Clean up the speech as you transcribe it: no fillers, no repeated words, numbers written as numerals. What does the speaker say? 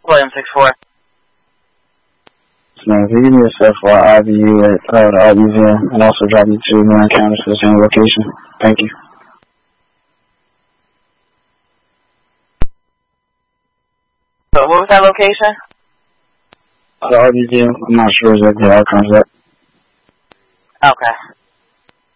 William 6-4. Now, if you give me a set for IBU at the Art Museum and also drop me 2 more encounters to the same location. Thank you. So what was that location? The Art Museum. I'm not sure exactly how it comes up. Okay.